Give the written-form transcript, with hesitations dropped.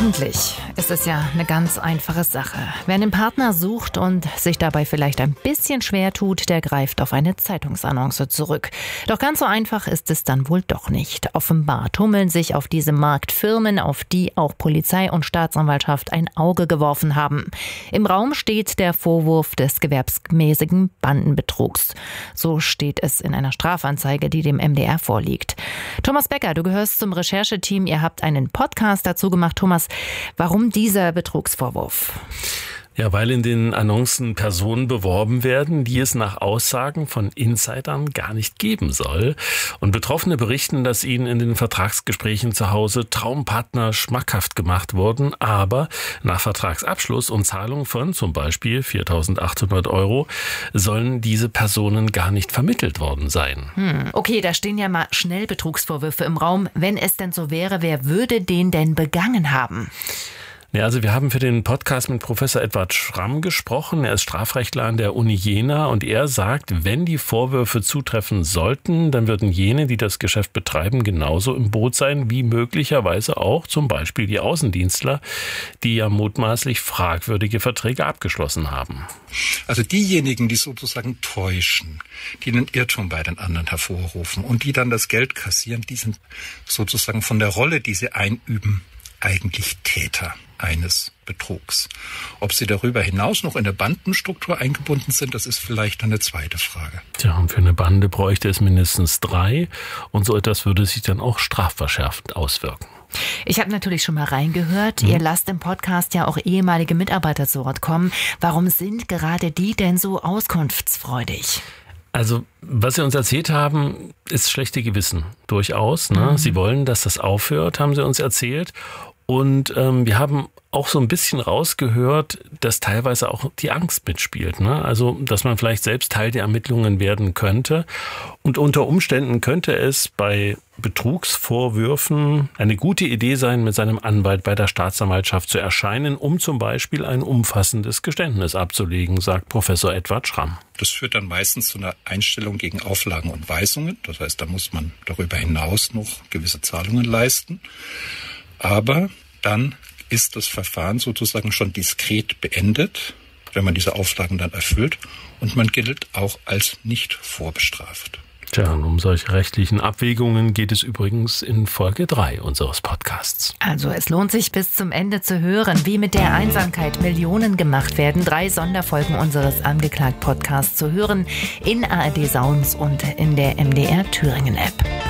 Eigentlich ist es ja eine ganz einfache Sache. Wer einen Partner sucht und sich dabei vielleicht ein bisschen schwer tut, der greift auf eine Zeitungsannonce zurück. Doch ganz so einfach ist es dann wohl doch nicht. Offenbar tummeln sich auf diesem Markt Firmen, auf die auch Polizei und Staatsanwaltschaft ein Auge geworfen haben. Im Raum steht der Vorwurf des gewerbsmäßigen Bandenbetrugs. So steht es in einer Strafanzeige, die dem MDR vorliegt. Thomas Becker, du gehörst zum Rechercheteam. Ihr habt einen Podcast dazu gemacht. Thomas, warum dieser Betrugsvorwurf? Ja, weil in den Annoncen Personen beworben werden, die es nach Aussagen von Insidern gar nicht geben soll. Und Betroffene berichten, dass ihnen in den Vertragsgesprächen zu Hause Traumpartner schmackhaft gemacht wurden, aber nach Vertragsabschluss und Zahlung von zum Beispiel 4.800 € sollen diese Personen gar nicht vermittelt worden sein. Okay, da stehen ja mal schnell Betrugsvorwürfe im Raum. Wenn es denn so wäre, wer würde den denn begangen haben? Ja, also wir haben für den Podcast mit Professor Edward Schramm gesprochen. Er ist Strafrechtler an der Uni Jena und er sagt, wenn die Vorwürfe zutreffen sollten, dann würden jene, die das Geschäft betreiben, genauso im Boot sein, wie möglicherweise auch zum Beispiel die Außendienstler, die ja mutmaßlich fragwürdige Verträge abgeschlossen haben. Also diejenigen, die sozusagen täuschen, die einen Irrtum bei den anderen hervorrufen und die dann das Geld kassieren, die sind sozusagen von der Rolle, die sie einüben, eigentlich Täter eines Betrugs. Ob sie darüber hinaus noch in der Bandenstruktur eingebunden sind, das ist vielleicht eine zweite Frage. Tja, und für eine Bande bräuchte es mindestens 3 und so etwas würde sich dann auch strafverschärfend auswirken. Ich habe natürlich schon mal reingehört. Ihr lasst im Podcast ja auch ehemalige Mitarbeiter zu Wort kommen. Warum sind gerade die denn so auskunftsfreudig? Also, was Sie uns erzählt haben, ist schlechte Gewissen, durchaus. Ne? Sie wollen, dass das aufhört, haben Sie uns erzählt. Und wir haben auch so ein bisschen rausgehört, dass teilweise auch die Angst mitspielt. Ne? Also, dass man vielleicht selbst Teil der Ermittlungen werden könnte. Und unter Umständen könnte es bei Betrugsvorwürfen eine gute Idee sein, mit seinem Anwalt bei der Staatsanwaltschaft zu erscheinen, um zum Beispiel ein umfassendes Geständnis abzulegen, sagt Professor Edward Schramm. Das führt dann meistens zu einer Einstellung gegen Auflagen und Weisungen. Das heißt, da muss man darüber hinaus noch gewisse Zahlungen leisten. Aber dann ist das Verfahren sozusagen schon diskret beendet, wenn man diese Auflagen dann erfüllt. Und man gilt auch als nicht vorbestraft. Tja, und um solche rechtlichen Abwägungen geht es übrigens in Folge 3 unseres Podcasts. Also es lohnt sich bis zum Ende zu hören, wie mit der Einsamkeit Millionen gemacht werden. 3 Sonderfolgen unseres Angeklagt-Podcasts zu hören in ARD Sounds und in der MDR Thüringen App.